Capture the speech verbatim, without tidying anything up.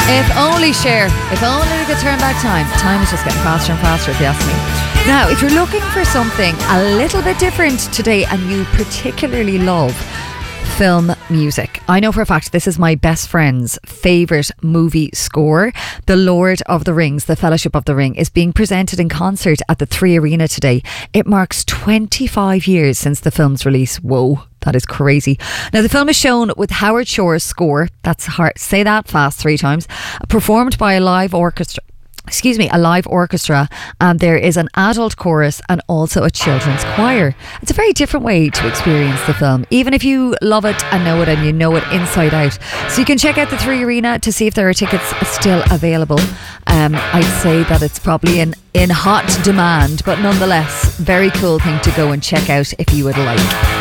If only, Cher, if only we could turn back time. Time is just getting faster and faster, if you ask me. Now, if you're looking for something a little bit different today and you particularly love film music, I know for a fact this is my best friend's favourite movie score. The Lord of the Rings, The Fellowship of the Ring, is being presented in concert at the Three Arena today. It marks twenty-five years since the film's release. Whoa, that is crazy. Now, the film is shown with Howard Shore's score, that's hard, say that fast three times, performed by a live orchestra. Excuse me, a live orchestra, and there is an adult chorus and also a children's choir. It's a very different way to experience the film, even if you love it and know it and you know it inside out. So you can check out the Three Arena to see if there are tickets still available. Um, I'd say that it's probably in, in hot demand, but nonetheless, very cool thing to go and check out if you would like.